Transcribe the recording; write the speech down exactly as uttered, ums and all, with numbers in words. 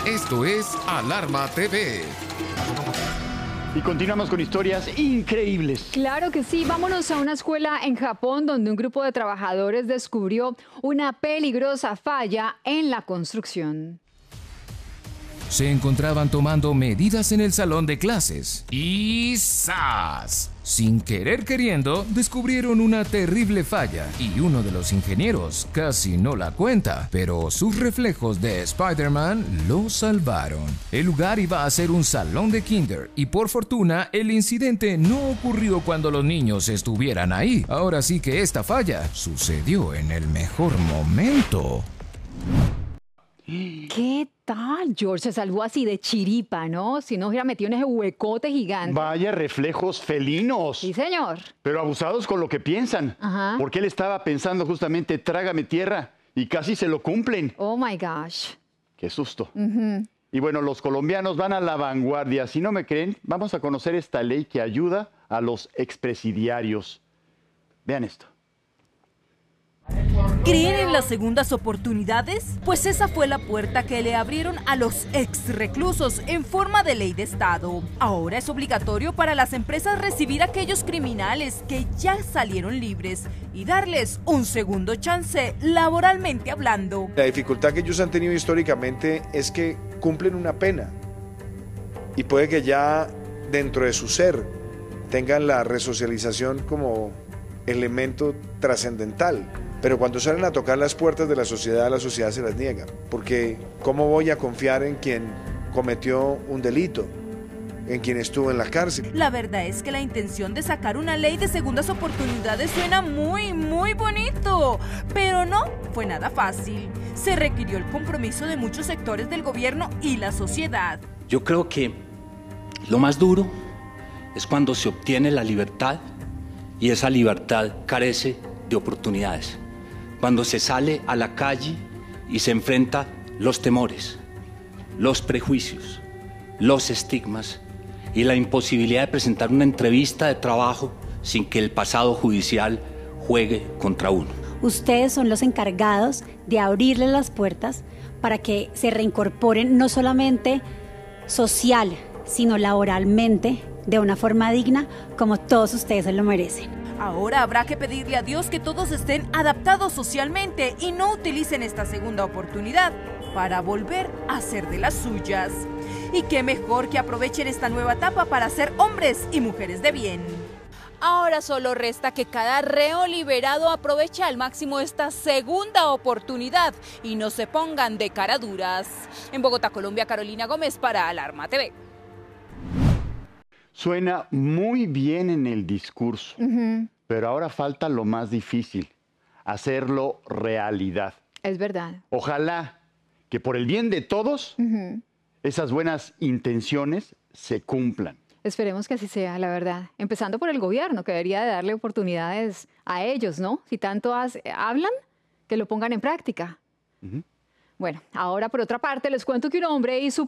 Esto es Alarma T V. Y continuamos con historias increíbles. Claro que sí, vámonos a una escuela en Japón donde un grupo de trabajadores descubrió una peligrosa falla en la construcción. Se encontraban tomando medidas en el salón de clases y ¡zas! Sin querer queriendo, descubrieron una terrible falla y uno de los ingenieros casi no la cuenta, pero sus reflejos de Spider-Man lo salvaron. El lugar iba a ser un salón de kinder y por fortuna el incidente no ocurrió cuando los niños estuvieran ahí. Ahora sí que esta falla sucedió en el mejor momento. ¿Qué tal? George se salvó así de chiripa, ¿no? Si no hubiera metido en ese huecote gigante. Vaya reflejos felinos. Sí, señor. Pero abusados con lo que piensan. Ajá. Porque él estaba pensando justamente, trágame tierra, y casi se lo cumplen. Oh, my gosh. Qué susto. Uh-huh. Y bueno, los colombianos van a la vanguardia. Si no me creen, vamos a conocer esta ley que ayuda a los expresidiarios. Vean esto. ¿Creen en las segundas oportunidades? Pues esa fue la puerta que le abrieron a los exreclusos en forma de ley de Estado. Ahora es obligatorio para las empresas recibir a aquellos criminales que ya salieron libres y darles un segundo chance laboralmente hablando. La dificultad que ellos han tenido históricamente es que cumplen una pena y puede que ya dentro de su ser tengan la resocialización como elemento trascendental. Pero cuando salen a tocar las puertas de la sociedad, la sociedad se las niega. Porque ¿cómo voy a confiar en quien cometió un delito? En quien estuvo en la cárcel. La verdad es que la intención de sacar una ley de segundas oportunidades suena muy, muy bonito. Pero no fue nada fácil. Se requirió el compromiso de muchos sectores del gobierno y la sociedad. Yo creo que lo más duro es cuando se obtiene la libertad y esa libertad carece de oportunidades. Cuando se sale a la calle y se enfrenta los temores, los prejuicios, los estigmas y la imposibilidad de presentar una entrevista de trabajo sin que el pasado judicial juegue contra uno. Ustedes son los encargados de abrirle las puertas para que se reincorporen no solamente social, sino laboralmente, de una forma digna, como todos ustedes se lo merecen. Ahora habrá que pedirle a Dios que todos estén adaptados socialmente y no utilicen esta segunda oportunidad para volver a ser de las suyas. Y qué mejor que aprovechen esta nueva etapa para ser hombres y mujeres de bien. Ahora solo resta que cada reo liberado aproveche al máximo esta segunda oportunidad y no se pongan de cara duras. En Bogotá, Colombia, Carolina Gómez para Alarma T V. Suena muy bien en el discurso, Uh-huh. pero ahora falta lo más difícil, hacerlo realidad. Es verdad. Ojalá que por el bien de todos, Uh-huh. esas buenas intenciones se cumplan. Esperemos que así sea, la verdad. Empezando por el gobierno, que debería de darle oportunidades a ellos, ¿no? Si tanto has- hablan, que lo pongan en práctica. Uh-huh. Bueno, ahora por otra parte les cuento que un hombre y su